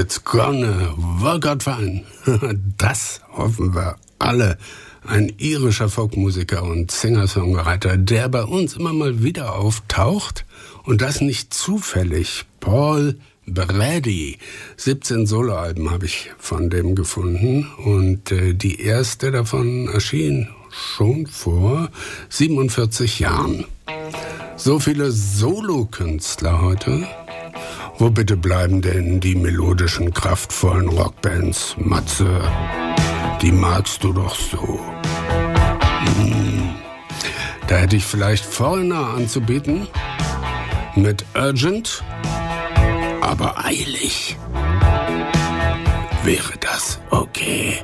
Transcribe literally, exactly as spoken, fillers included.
It's gonna work out fine. Das hoffen wir alle. Ein irischer Folkmusiker und Singer-Songwriter, der bei uns immer mal wieder auftaucht. Und das nicht zufällig. Paul Brady. siebzehn Soloalben habe ich von dem gefunden. Und äh, die erste davon erschien schon vor siebenundvierzig Jahren. So viele Solokünstler heute. Wo bitte bleiben denn die melodischen, kraftvollen Rockbands? Matze, die magst du doch so. Hm. Da hätte ich vielleicht Foreigner anzubieten. Mit Urgent, aber eilig. Wäre das okay?